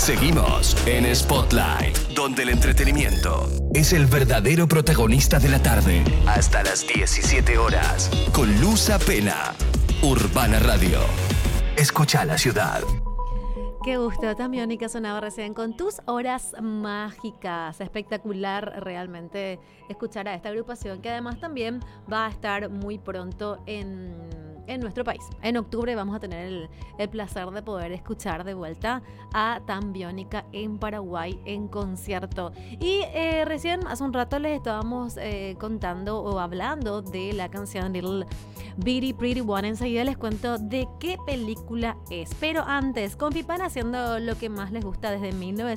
Seguimos en Spotlight, donde el entretenimiento es el verdadero protagonista de la tarde. Hasta las 17 horas, con Luz Apena, Urbana Radio. Escucha la ciudad. Qué gusto, Tambiónica sonaba recién con tus horas mágicas. Espectacular realmente escuchar a esta agrupación que además también va a estar muy pronto en nuestro país. En octubre vamos a tener el placer de poder escuchar de vuelta a Tambiónica en Paraguay en concierto. Y recién hace un rato les estábamos contando o hablando de la canción Little Bitty Pretty One. Enseguida les cuento de qué película es. Pero antes, con Fipan haciendo lo que más les gusta desde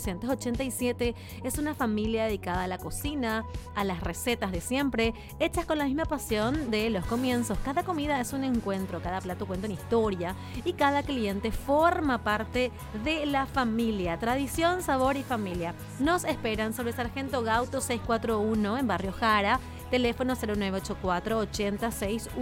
1987. Es una familia dedicada a la cocina, a las recetas de siempre, hechas con la misma pasión de los comienzos. Cada comida es un encuentro, cada plato cuenta una historia y cada cliente forma parte de la familia. Tradición, sabor y familia. Nos esperan sobre Sargento Gauto 641 en Barrio Jara. Teléfono 0984 80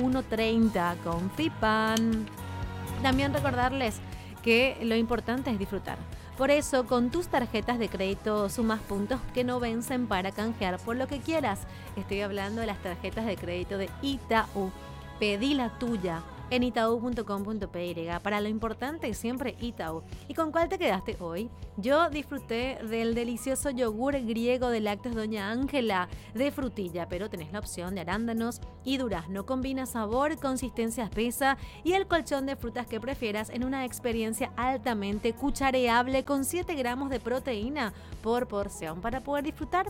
6130 con Fipan. También recordarles que lo importante es disfrutar. Por eso, con tus tarjetas de crédito sumas puntos que no vencen para canjear por lo que quieras. Estoy hablando de las tarjetas de crédito de Itaú. Pedí la tuya en itaú.com.py. Para lo importante, siempre Itaú. ¿Y con cuál te quedaste hoy? Yo disfruté del delicioso yogur griego de lácteos Doña Ángela de frutilla, pero tenés la opción de arándanos y durazno. Combina sabor, consistencia espesa y el colchón de frutas que prefieras en una experiencia altamente cuchareable con 7 gramos de proteína por porción para poder disfrutar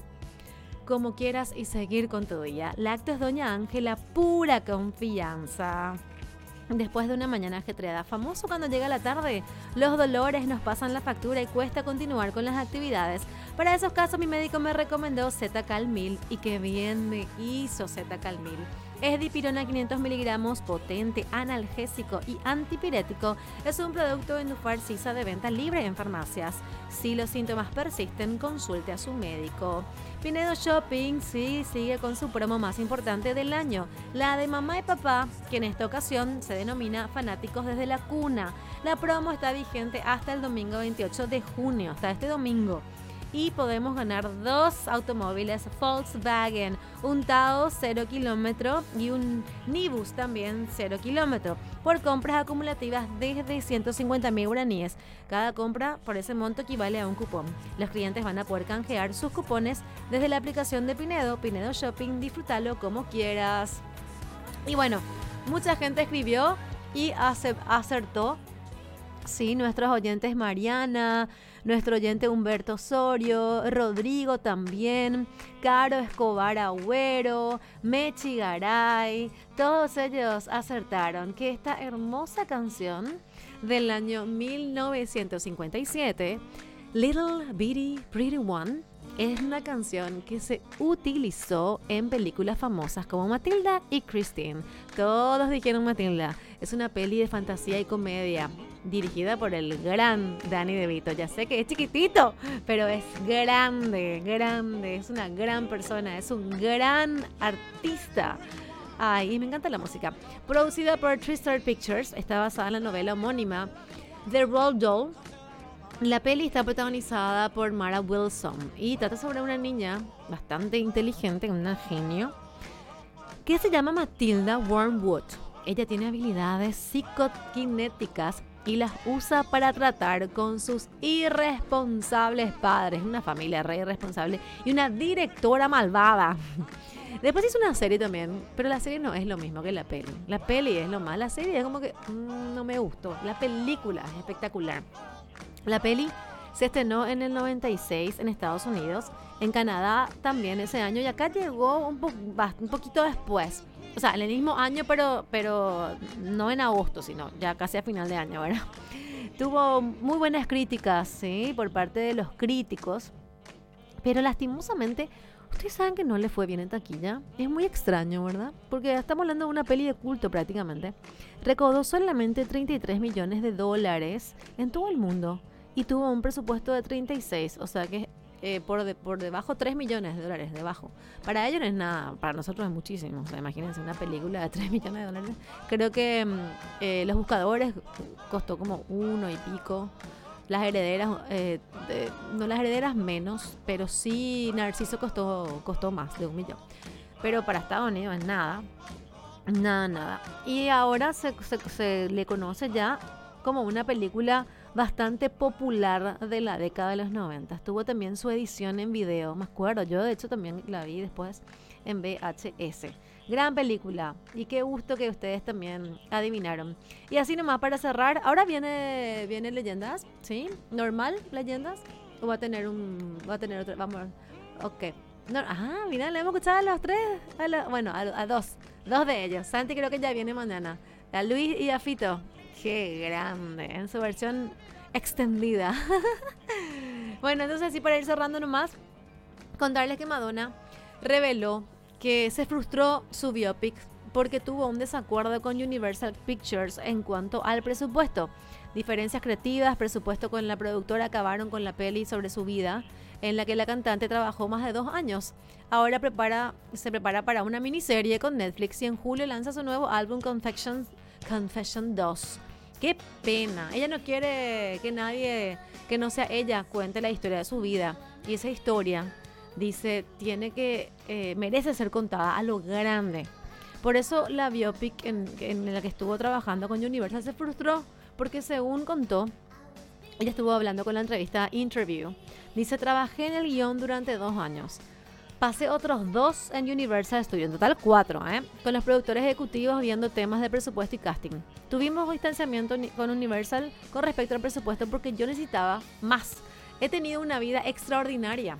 como quieras y seguir con tu día. Lácteos Doña Ángela, pura confianza. Después de una mañana ajetreada, famoso cuando llega la tarde, los dolores nos pasan la factura y cuesta continuar con las actividades. Para esos casos, mi médico me recomendó Z-Calmil y qué bien me hizo Z-Calmil. Es dipirona 500 miligramos, potente, analgésico y antipirético. Es un producto de Nufarcisa de venta libre en farmacias. Si los síntomas persisten, consulte a su médico. Pinedo Shopping sí sigue con su promo más importante del año, la de mamá y papá, que en esta ocasión se denomina Fanáticos desde la cuna. La promo está vigente hasta el domingo 28 de junio, hasta este domingo. Y podemos ganar 2 automóviles Volkswagen, un Taos 0 kilómetro y un Nibus también 0 kilómetro, por compras acumulativas desde 150.000 guaraníes. Cada compra por ese monto equivale a un cupón. Los clientes van a poder canjear sus cupones desde la aplicación de Pinedo Shopping. Disfrútalo como quieras. Y bueno, mucha gente escribió y acertó. Sí, nuestros oyentes Mariana, nuestro oyente Humberto Osorio, Rodrigo también, Caro Escobar Agüero, Mechi Garay, todos ellos acertaron que esta hermosa canción del año 1957, Little Bitty Pretty One, es una canción que se utilizó en películas famosas como Matilda y Christine. Todos dijeron Matilda. Es una peli de fantasía y comedia dirigida por el gran Danny DeVito. Ya sé que es chiquitito, pero es grande, es una gran persona, es un gran artista. Ay, y me encanta la música. Producida por TriStar Pictures, está basada en la novela homónima The Roald Dahl. La peli está protagonizada por Mara Wilson y trata sobre una niña bastante inteligente, una genio, que se llama Matilda Wormwood. Ella tiene habilidades psicoquinéticas y las usa para tratar con sus irresponsables padres, una familia re irresponsable y una directora malvada. Después hizo una serie también, pero la serie no es lo mismo que la peli. La peli es lo más, la serie es como que no me gustó. La película es espectacular. La peli se estrenó en el 96 en Estados Unidos, en Canadá también ese año y acá llegó un poquito después. O sea, en el mismo año, pero no en agosto, sino ya casi a final de año, ¿verdad? Tuvo muy buenas críticas, ¿sí? Por parte de los críticos, pero lastimosamente, ustedes saben que no le fue bien en taquilla. Es muy extraño, ¿verdad? Porque estamos hablando de una peli de culto prácticamente. Recaudó solamente $33 millones en todo el mundo y tuvo un presupuesto de 36, o sea que por debajo $3 millones debajo. Para ellos no es nada, para nosotros es muchísimo. O sea, imagínense una película de $3 millones. Creo que los buscadores costó como 1 y pico. Las herederas, no las herederas menos, pero sí Narciso costó más de 1 millón. Pero para Estados Unidos es nada. Nada. Y ahora se le conoce ya como una película bastante popular de la década de los 90. Tuvo también su edición en video, me acuerdo. Yo de hecho también la vi después en VHS. Gran película. Y qué gusto que ustedes también adivinaron. Y así nomás para cerrar, ahora viene Leyendas, ¿sí? ¿Normal Leyendas? ¿O va a tener otro? Vamos a ver. Ok. No, mira, le hemos escuchado a los 3. A 2. 2 de ellos. Santi creo que ya viene mañana. A Luis y a Fito. Qué grande. En su versión extendida. Bueno, entonces así para ir cerrando nomás, contarles que Madonna reveló que se frustró su biopic porque tuvo un desacuerdo con Universal Pictures en cuanto al presupuesto. Diferencias creativas, presupuesto con la productora acabaron con la peli sobre su vida, en la que la cantante trabajó más de 2 años. Ahora se prepara para una miniserie con Netflix y en julio lanza su nuevo álbum Confession 2. ¡Qué pena! Ella no quiere que nadie que no sea ella cuente la historia de su vida. Y esa historia, dice, merece ser contada a lo grande. Por eso la biopic en la que estuvo trabajando con Universal se frustró, porque según contó, ella estuvo hablando con la entrevista Interview. Dice, trabajé en el guión durante 2 años. Pasé otros 2 en Universal Studios, en total 4, con los productores ejecutivos viendo temas de presupuesto y casting. Tuvimos distanciamiento con Universal con respecto al presupuesto porque yo necesitaba más. He tenido una vida extraordinaria.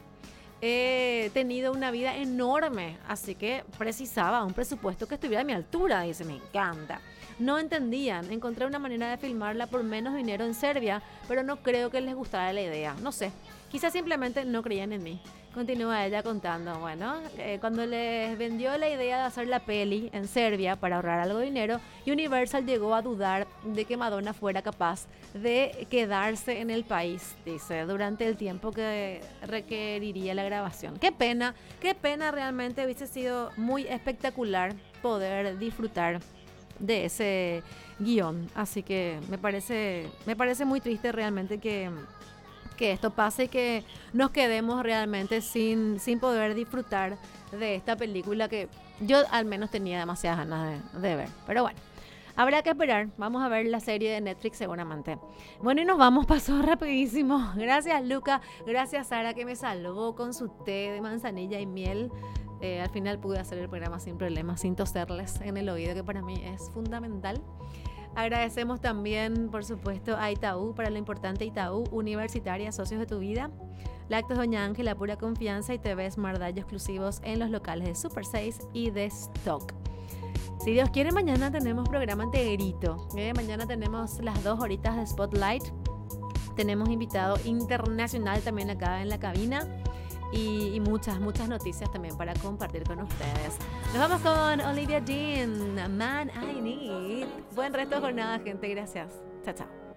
He tenido una vida enorme, así que precisaba un presupuesto que estuviera a mi altura. Dice, me encanta. No entendían, encontré una manera de filmarla por menos dinero en Serbia, pero no creo que les gustara la idea. No sé, quizás simplemente no creían en mí. Continúa ella contando, cuando les vendió la idea de hacer la peli en Serbia para ahorrar algo de dinero, Universal llegó a dudar de que Madonna fuera capaz de quedarse en el país, dice, durante el tiempo que requeriría la grabación. Qué pena realmente, hubiese sido muy espectacular poder disfrutar de ese guión. Así que me parece muy triste realmente que esto pase y que nos quedemos realmente sin poder disfrutar de esta película que yo al menos tenía demasiadas ganas de ver. Pero bueno, habrá que esperar. Vamos a ver la serie de Netflix seguramente. Bueno, y nos vamos, pasó rapidísimo. Gracias, Luca. Gracias, Sara, que me salvó con su té de manzanilla y miel. Al final pude hacer el programa sin problemas, sin toserles en el oído, que para mí es fundamental. Agradecemos también, por supuesto, a Itaú, para lo importante Itaú, Universitaria, socios de tu vida. Lácteos Doña Ángela, pura confianza, y TV Smart Dayo exclusivos en los locales de Super 6 y de Stock. Si Dios quiere, mañana tenemos programa enterito. Mañana tenemos las 2 horitas de Spotlight. Tenemos invitado internacional también acá en la cabina. Y muchas noticias también para compartir con ustedes. Nos vamos con Olivia Dean, Man I Need. Buen resto de jornada, gente. Gracias. Chao, chao.